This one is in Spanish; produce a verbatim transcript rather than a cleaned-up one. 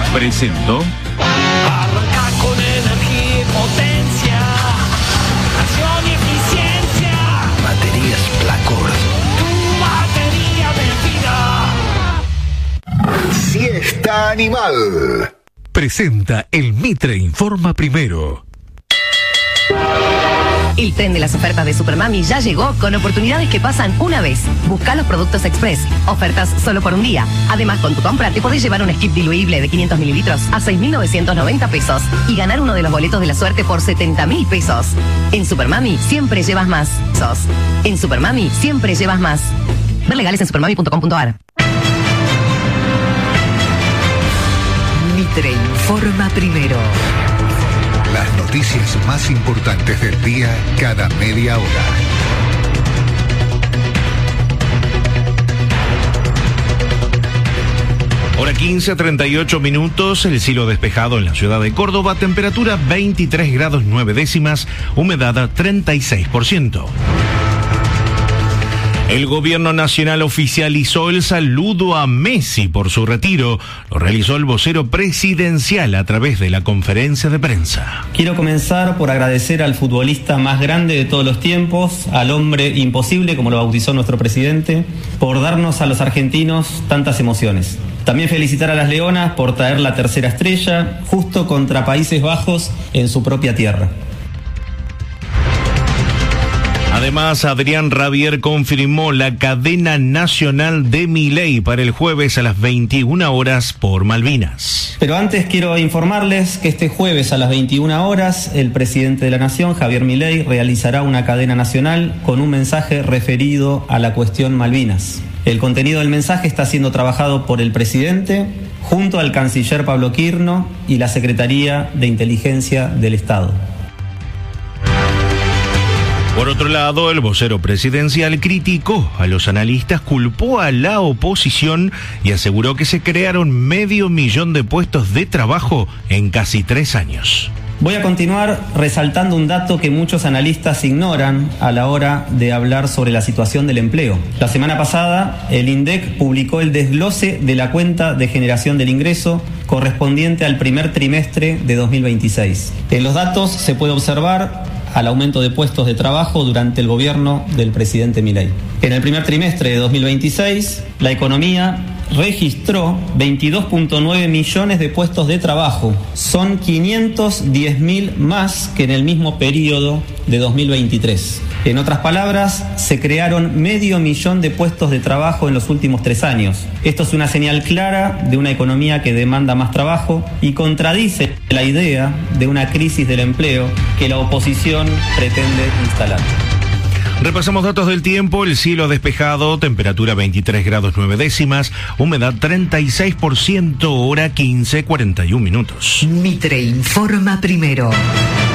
presentó Arranca con energía y potencia, acción y eficiencia. Baterías Placor. Tu batería de vida. Siesta Animal. Presenta el Mitre Informa Primero. El tren de las ofertas de Supermami ya llegó con oportunidades que pasan una vez. Busca los productos Express. Ofertas solo por un día. Además, con tu compra te podés llevar un skip diluible de quinientos mililitros a seis mil novecientos noventa pesos y ganar uno de los boletos de la suerte por setenta mil pesos. En Supermami siempre llevas más. Sos. En Supermami siempre llevas más. Ver legales en supermami punto com punto a r. Mitre Informa Primero. Las noticias más importantes del día cada media hora. Hora quince, treinta y ocho minutos, el cielo despejado en la ciudad de Córdoba, temperatura veintitrés grados nueve décimas, humedad treinta y seis por ciento. El gobierno nacional oficializó el saludo a Messi por su retiro. Lo realizó el vocero presidencial a través de la conferencia de prensa. Quiero comenzar por agradecer al futbolista más grande de todos los tiempos, al hombre imposible, como lo bautizó nuestro presidente, por darnos a los argentinos tantas emociones. También felicitar a las Leonas por traer la tercera estrella, justo contra Países Bajos en su propia tierra. Además, Adrián Rabier confirmó la cadena nacional de Milei para el jueves a las veintiuna horas por Malvinas. Pero antes quiero informarles que este jueves a las veintiuna horas el presidente de la Nación, Javier Milei, realizará una cadena nacional con un mensaje referido a la cuestión Malvinas. El contenido del mensaje está siendo trabajado por el presidente junto al canciller Pablo Quirno y la Secretaría de Inteligencia del Estado. Por otro lado, el vocero presidencial criticó a los analistas, culpó a la oposición y aseguró que se crearon medio millón de puestos de trabajo en casi tres años. Voy a continuar resaltando un dato que muchos analistas ignoran a la hora de hablar sobre la situación del empleo. La semana pasada, el INDEC publicó el desglose de la cuenta de generación del ingreso correspondiente al primer trimestre de dos mil veintiséis. En los datos se puede observar al aumento de puestos de trabajo durante el gobierno del presidente Milei. En el primer trimestre de dos mil veintiséis, la economía registró veintidós punto nueve millones de puestos de trabajo. Son quinientos diez mil más que en el mismo periodo de dos mil veintitrés. En otras palabras, se crearon medio millón de puestos de trabajo en los últimos tres años. Esto es una señal clara de una economía que demanda más trabajo y contradice la idea de una crisis del empleo que la oposición pretende instalar. Repasamos datos del tiempo, el cielo despejado, temperatura veintitrés grados nueve décimas, humedad treinta y seis por ciento, hora quince, cuarenta y un minutos. Mitre Informa Primero.